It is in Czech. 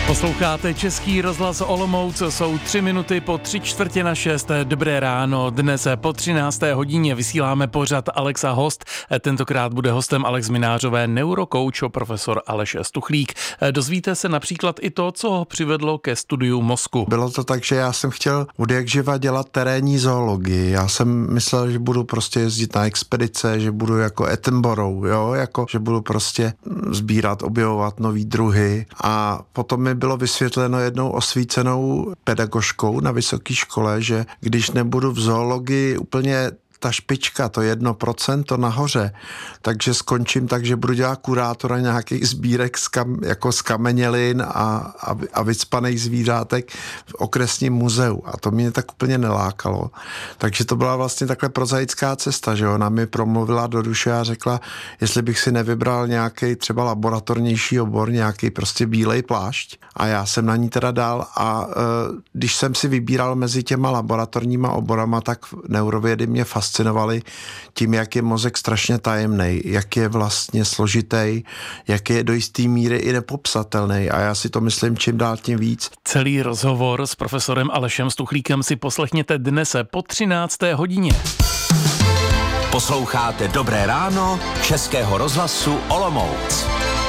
Posloucháte Český rozhlas Olomouc, jsou 3 minuty po 3:45. Dobré ráno, dnes po 13. hodině vysíláme pořad Alexa Host. Tentokrát bude hostem Alex Minářové neurokouč profesor Aleš Stuchlík. Dozvíte se například i to, co ho přivedlo ke studiu mozku. Bylo to tak, že já jsem chtěl odjakživa dělat terénní zoologii. Já jsem myslel, že budu prostě jezdit na expedice, že budu jako Attenborough, že budu prostě sbírat, objevovat nový druhy. A potom mi bylo vysvětleno jednou osvícenou pedagožkou na vysoké škole, že když nebudu v zoologii úplně ta špička, to 1% nahoře, takže skončím tak, že budu dělat kurátora nějakých sbírek z kamenělin a vycpaných zvířátek v okresním muzeu. A to mě tak úplně nelákalo. Takže to byla vlastně takhle prozaická cesta, že ona mi promluvila do duše a řekla, jestli bych si nevybral nějaký třeba laboratornější obor, nějaký prostě bílej plášť. A já jsem na ní teda dal a když jsem si vybíral mezi těma laboratorníma oborama, tak neurovědy mě fascinovaly tím, jak je mozek strašně tajemný, jak je vlastně složitý, jak je do jistý míry i nepopsatelný. A já si to myslím čím dál tím víc. Celý rozhovor s profesorem Alešem Stuchlíkem si poslechněte dnes po 13. hodině. Posloucháte Dobré ráno Českého rozhlasu Olomouc.